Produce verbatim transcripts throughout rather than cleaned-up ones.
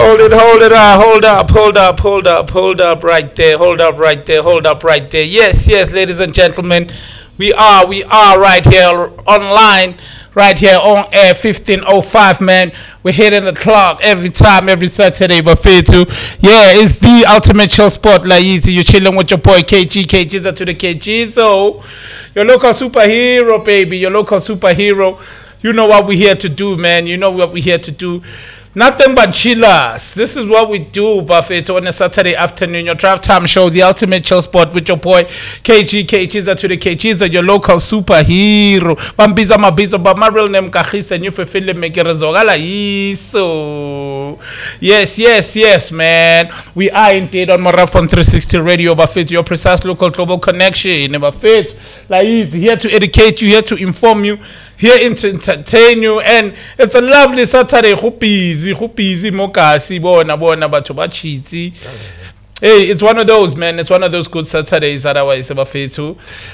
hold it, hold it up, hold up, hold up, hold up, hold up right there, hold up right there, hold up right there. Yes, yes, ladies and gentlemen, we are, we are right here online, right here on air, fifteen oh five, man. We're hitting the clock every time, every Saturday, but fair to, yeah, it's the ultimate chill spot, like easy. You're chilling with your boy K G, K G's to the K G, so your local superhero, baby, your local superhero. You know what we're here to do, man. You know what we're here to do. Nothing but chillers. This is what we do, Buffett, on a Saturday afternoon. Your drive time show, the ultimate chill spot with your boy K G, K G's to the K G's, your local superhero. Bambiza mabizo, but my real name Kahis, and you fulfill me so. Yes, yes, yes, man. We are indeed on Marathon three sixty Radio, Buffett, your precise local global connection. Buffett, like easy, here to educate you, here to inform you, here to entertain you, and it's a lovely Saturday. Who busy, who busy, mokasi, bona, bona, bachiti. Hey, it's one of those, man. It's one of those good Saturdays. Otherwise, about too.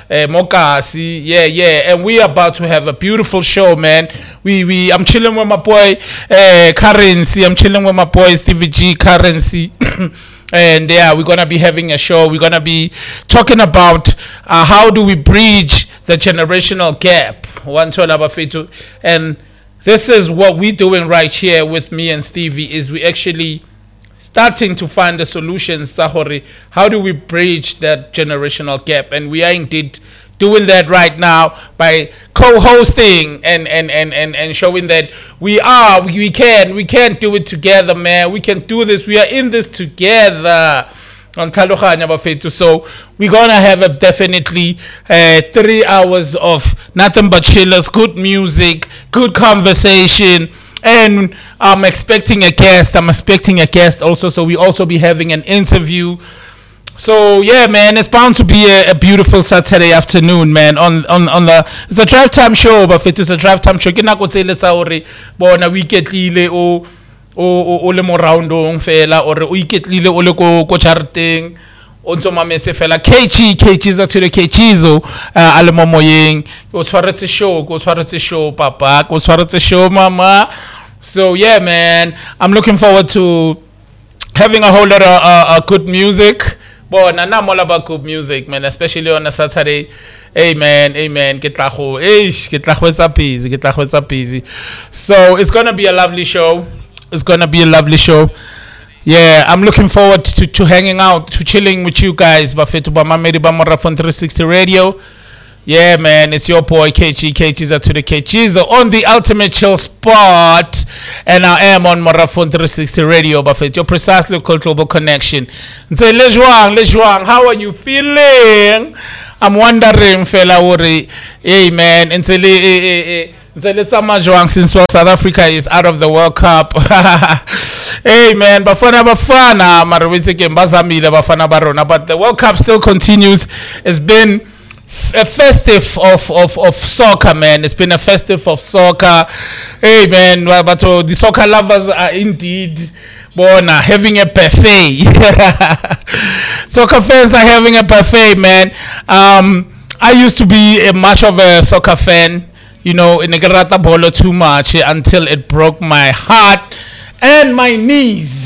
Mokasi, yeah, yeah. And we are about to have a beautiful show, man. We, we. I'm chilling with my boy, uh, Currency. I'm chilling with my boy Stevie G, Currency. And yeah, we're gonna be having a show. We're gonna be talking about uh, how do we bridge the generational gap. One to Alabafetu. And this is what we're doing right here with me and Stevie, is we actually starting to find the solutions, Sahori. How do we bridge that generational gap? And we are indeed doing that right now by co-hosting and and, and, and, and showing that we are, we, we can, we can do it together, man. We can do this. We are in this together. On So we're gonna have a definitely uh, three hours of nothing but chillers, good music, good conversation, and I'm expecting a guest. I'm expecting a guest also. So we also be having an interview. So yeah, man, it's bound to be a, a beautiful Saturday afternoon, man. On on on the it's a drive time show, but it is a drive time show. Ke na go tseletsa hore bona we iketlile o o o le mo roundong fela or o iketlile o le ko ko charteng o ntso mametse fela K G K G za tshwere K G zo a le mo moyeng o tshwaretse show go tshwaretse show papa go tshwaretse show mama. So yeah, man, I'm looking forward to having a whole lot of uh, uh, good music. But I'm all about good music, man, especially on a Saturday. Amen, amen. Get la go, eish, get la go etsa busy, get la go etsa busy. So it's gonna be a lovely show. It's gonna be a lovely show. Yeah, I'm looking forward to, to hanging out, to chilling with you guys. Bafetu ba mamedi ba Marathon three sixty Radio. Yeah, man, it's your boy K G, K G's to the K G's on the ultimate chill spot, and I am on Marathon three sixty Radio, Buffett, your precise local global connection. Say, Lejuang, Lejuang, how are you feeling? I'm wondering, fella, worry, hey, man, until since South Africa is out of the World Cup. Hey, man, Bafana Bafana, Bafana Barona, but the World Cup still continues. It's been a festive of, of, of soccer, man. It's been a festive of soccer. Hey, man, but uh, the soccer lovers are indeed born uh, having a buffet. Soccer fans are having a buffet, man. Um, I used to be a much of a soccer fan, you know, in the Garata Bolo too much until it broke my heart and my knees.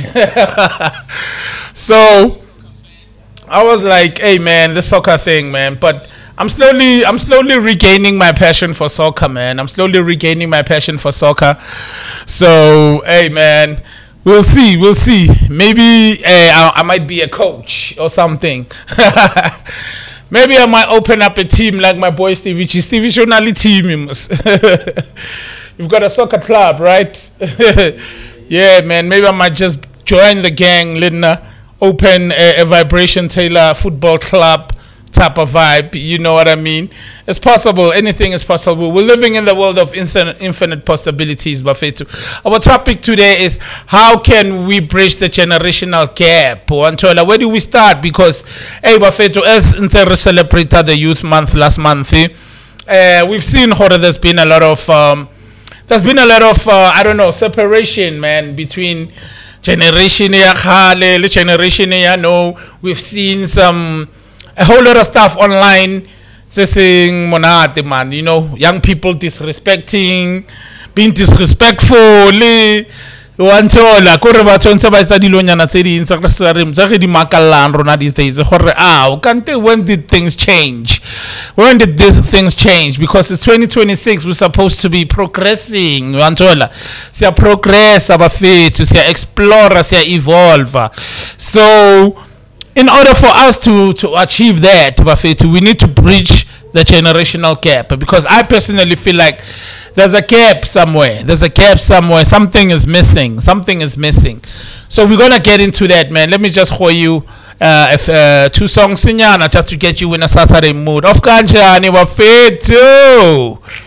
So I was like, hey, man, the soccer thing, man. But I'm slowly, I'm slowly regaining my passion for soccer, man. I'm slowly regaining my passion for soccer. So, hey, man, we'll see, we'll see. Maybe uh, I, I might be a coach or something. Maybe I might open up a team like my boy Stevie G. Stevie Shonali team. You've got a soccer club, right? Yeah, man. Maybe I might just join the gang, Linda. Open a, a Vibration Taylor football club type of vibe, you know what I mean? It's possible. Anything is possible. We're living in the world of infinite, infinite possibilities, Bafetu. Our topic today is how can we bridge the generational gap? Where do we start? Because, hey, Bafetu, as we celebrated the Youth Month last month, uh, we've seen how there's been a lot of, um, there's been a lot of, uh, I don't know, separation, man, between generation ya khale, generation ya no. We've seen some a whole lot of stuff online saying monate, man, you know, young people disrespecting, being disrespectful, wa nthola ko re batho ntse ba etsa dilonyana tse ding tsa re re mtsa re di makallang rona these days gore ah kante when did things change when did these things change because it's twenty twenty-six we're supposed to be progressing wa nthola siya progress abafethu siya explore siya evolve so in order for us to to achieve that bafethu we need to bridge the generational gap because I personally feel like there's a gap somewhere. There's a gap somewhere. Something is missing. Something is missing. So we're gonna get into that, man. Let me just show you uh, if, uh, two songs in just to get you in a Saturday mood. Of kanjani bafethu.